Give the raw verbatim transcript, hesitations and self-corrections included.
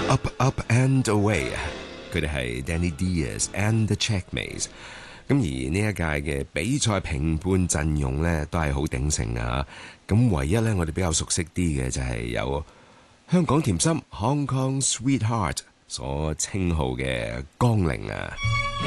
Up Up and Away， 佢哋係 Danny Diaz and the Checkmates。咁而呢一屆嘅比賽評判陣容呢，都係好鼎盛啊！咁唯一呢，我哋比較熟悉啲嘅就係有香港甜心 Hong Kong Sweetheart 所稱號嘅江玲啊。